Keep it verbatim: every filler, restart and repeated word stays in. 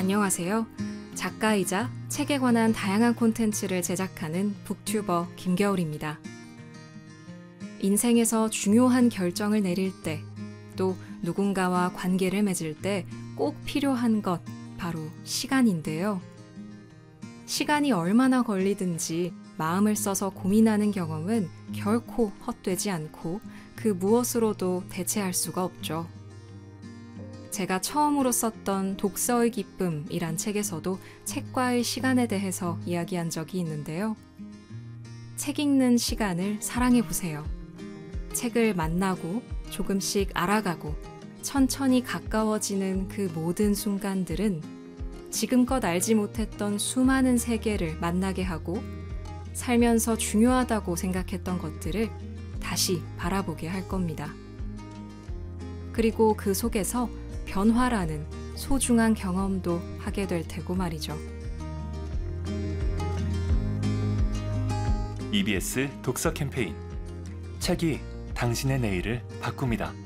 안녕하세요. 작가이자 책에 관한 다양한 콘텐츠를 제작하는 북튜버 김겨울입니다. 인생에서 중요한 결정을 내릴 때, 또 누군가와 관계를 맺을 때 꼭 필요한 것, 바로 시간인데요. 시간이 얼마나 걸리든지 마음을 써서 고민하는 경험은 결코 헛되지 않고 그 무엇으로도 대체할 수가 없죠. 제가 처음으로 썼던 독서의 기쁨이란 책에서도 책과의 시간에 대해서 이야기한 적이 있는데요. 책 읽는 시간을 사랑해보세요. 책을 만나고 조금씩 알아가고 천천히 가까워지는 그 모든 순간들은 지금껏 알지 못했던 수많은 세계를 만나게 하고 살면서 중요하다고 생각했던 것들을 다시 바라보게 할 겁니다. 그리고 그 속에서 변화라는 소중한 경험도 하게 될 테고 말이죠. 이비에스 독서 캠페인 책이 당신의 내일을 바꿉니다.